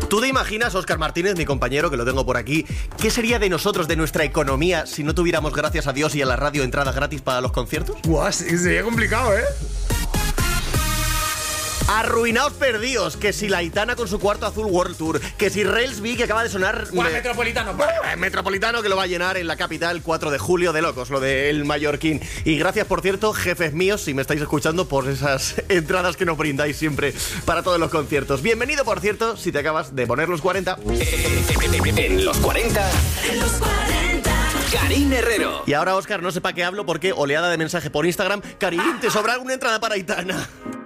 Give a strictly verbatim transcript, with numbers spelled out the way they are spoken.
¿Tú te imaginas, Óscar Martínez, mi compañero, que lo tengo por aquí, qué sería de nosotros, de nuestra economía, si no tuviéramos, gracias a Dios y a la radio, entradas gratis para los conciertos? Guau, sí, sería complicado, ¿eh? Arruinaos perdidos, que si la Aitana con su cuarto azul World Tour, que si Railsby, que acaba de sonar... Guau, Metropolitano, Bueno, eh, Metropolitano, que lo va a llenar en la capital cuatro de julio, de locos, lo del Mallorquín. Y gracias, por cierto, jefes míos, si me estáis escuchando, por esas entradas que nos brindáis siempre para todos los conciertos. Bienvenido, por cierto, si te acabas de poner los cuarenta. En los cuarenta. En los cuarenta. Karin Herrero. Y ahora, Óscar, no sé para qué hablo porque oleada de mensaje por Instagram. Karin, ¿te sobra alguna entrada para Aitana?